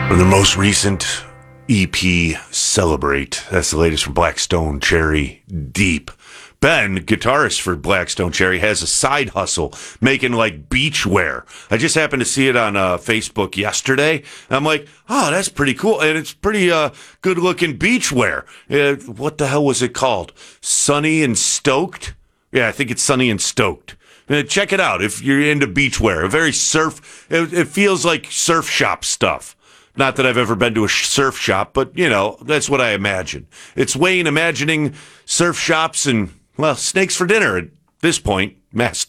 From the most recent EP, Celebrate. That's the latest from Black Stone Cherry Deep. Ben, guitarist for Black Stone Cherry, has a side hustle making like beachwear. I just happened to see it on Facebook yesterday. I'm like, oh, that's pretty cool. And it's pretty good looking beachwear. What the hell was it called? Sunny and Stoked? Yeah, I think it's Sunny and Stoked. Check it out if you're into beachwear. A very it feels like surf shop stuff. Not that I've ever been to a surf shop, but, you know, that's what I imagine. It's Wayne imagining surf shops and, well, snakes for dinner at this point. Mass